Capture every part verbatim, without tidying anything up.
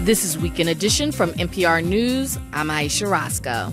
This is Weekend Edition from N P R News. I'm Aisha Roscoe.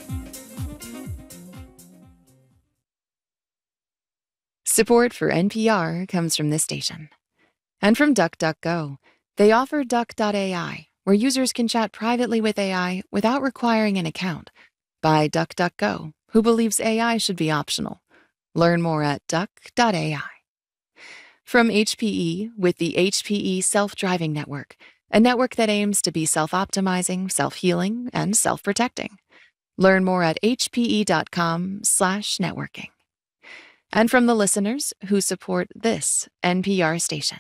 Support for N P R comes from this station. And from DuckDuckGo. They offer Duck dot A I, where users can chat privately with A I without requiring an account. By DuckDuckGo, who believes A I should be optional. Learn more at duck dot A I. From H P E with the H P E Self-Driving Network, a network that aims to be self-optimizing, self-healing, and self-protecting. Learn more at H P E dot com slash networking. And from the listeners who support this N P R station.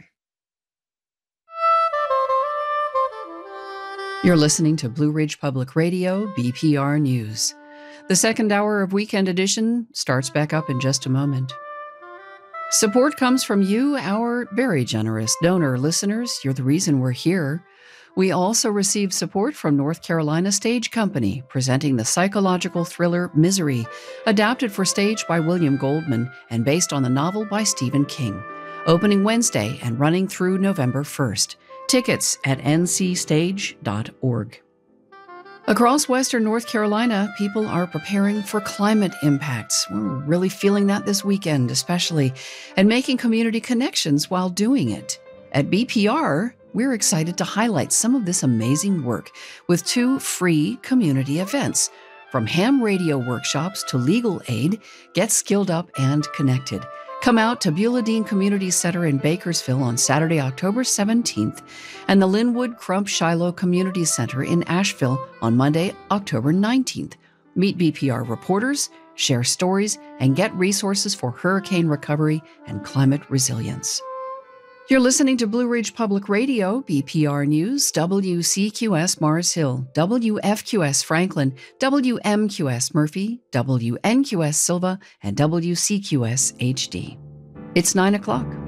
You're listening to Blue Ridge Public Radio, B P R News. The second hour of Weekend Edition starts back up in just a moment. Support comes from you, our very generous donor listeners. You're the reason we're here. We also receive support from North Carolina Stage Company, presenting the psychological thriller Misery, adapted for stage by William Goldman and based on the novel by Stephen King. Opening Wednesday and running through November first. Tickets at n c stage dot org. Across Western North Carolina, people are preparing for climate impacts. We're really feeling that this weekend, especially, and making community connections while doing it. At B P R, we're excited to highlight some of this amazing work with two free community events. From ham radio workshops to legal aid, get skilled up and connected. Come out to Beulah Dean Community Center in Bakersville on Saturday, October seventeenth, and the Linwood Crump Shiloh Community Center in Asheville on Monday, October nineteenth. Meet B P R reporters, share stories, and get resources for hurricane recovery and climate resilience. You're listening to Blue Ridge Public Radio, B P R News, W C Q S Mars Hill, W F Q S Franklin, W M Q S Murphy, W N Q S Silva, and W C Q S H D. It's nine o'clock.